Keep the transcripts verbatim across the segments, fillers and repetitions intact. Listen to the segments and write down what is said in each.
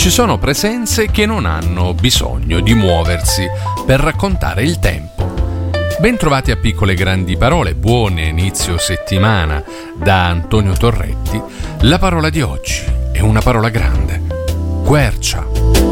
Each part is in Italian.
Ci sono presenze che non hanno bisogno di muoversi per raccontare il tempo. Bentrovati a Piccole Grandi Parole, buon inizio settimana da Antonio Torretti. La parola di oggi è una parola grande: quercia.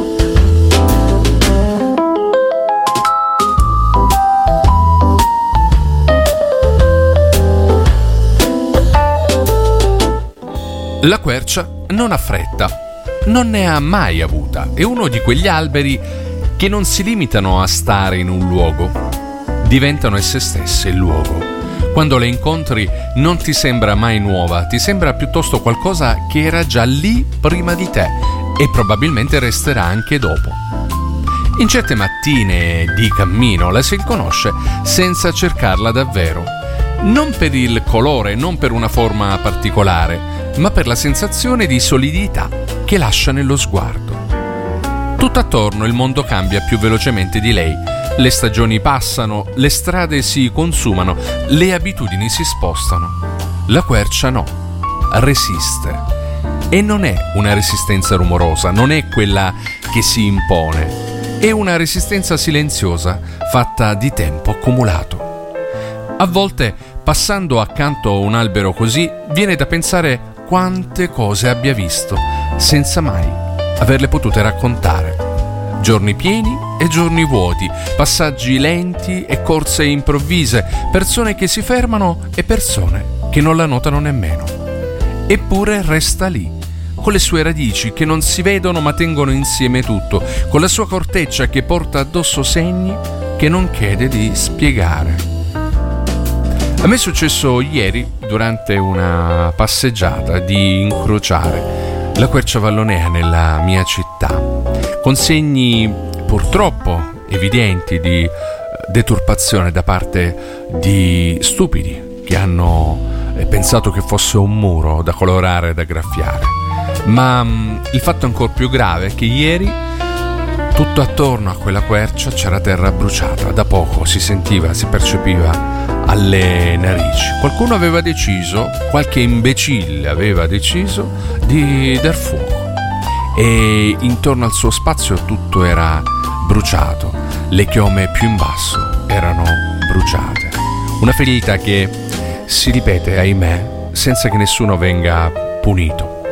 La quercia non ha fretta, non ne ha mai avuta. È uno di quegli alberi che non si limitano a stare in un luogo, diventano esse stesse il luogo. Quando le incontri non ti sembra mai nuova, ti sembra piuttosto qualcosa che era già lì prima di te e probabilmente resterà anche dopo. In certe mattine di cammino la si riconosce senza cercarla davvero, non per il colore, non per una forma particolare, ma per la sensazione di solidità che lascia nello sguardo. Tutt'attorno il mondo cambia più velocemente di lei. Le stagioni passano, le strade si consumano, le abitudini si spostano. La quercia no, resiste. E non è una resistenza rumorosa, non è quella che si impone. È una resistenza silenziosa, fatta di tempo accumulato. A volte, passando accanto a un albero così, viene da pensare quante cose abbia visto, senza mai averle potute raccontare. Giorni pieni e giorni vuoti, passaggi lenti e corse improvvise, persone che si fermano e persone che non la notano nemmeno. Eppure resta lì, con le sue radici che non si vedono ma tengono insieme tutto, con la sua corteccia che porta addosso segni che non chiede di spiegare. A me è successo ieri, durante una passeggiata, di incrociare la quercia vallonea nella mia città, con segni purtroppo evidenti di deturpazione da parte di stupidi che hanno pensato che fosse un muro da colorare e da graffiare. Ma mh, il fatto ancora più grave è che ieri tutto attorno a quella quercia c'era terra bruciata, da poco si sentiva, si percepiva alle narici. Qualcuno aveva deciso, qualche imbecille aveva deciso di dar fuoco e intorno al suo spazio tutto era bruciato, le chiome più in basso erano bruciate. Una ferita che si ripete, ahimè, senza che nessuno venga punito.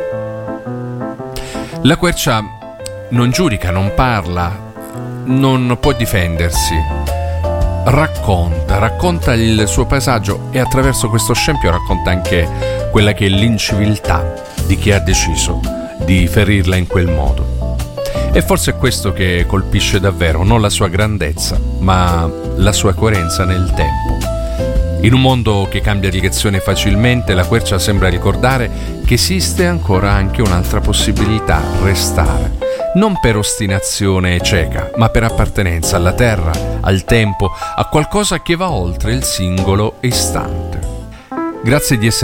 La quercia non giudica, non parla, non può difendersi. Racconta, racconta il suo paesaggio e attraverso questo scempio racconta anche quella che è l'inciviltà di chi ha deciso di ferirla in quel modo. E forse è questo che colpisce davvero, non la sua grandezza, ma la sua coerenza nel tempo. In un mondo che cambia direzione facilmente, la quercia sembra ricordare che esiste ancora anche un'altra possibilità: restare. Non per ostinazione cieca, ma per appartenenza alla terra, al tempo, a qualcosa che va oltre il singolo istante. Grazie di essere